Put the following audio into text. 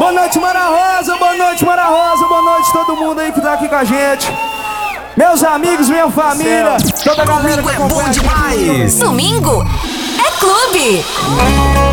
Boa noite, Mara Rosa, boa noite, Mara Rosa, boa noite todo mundo aí que tá aqui com a gente. Meus amigos, minha família, toda a galera que acompanha. Domingo é bom demais. Domingo é clube.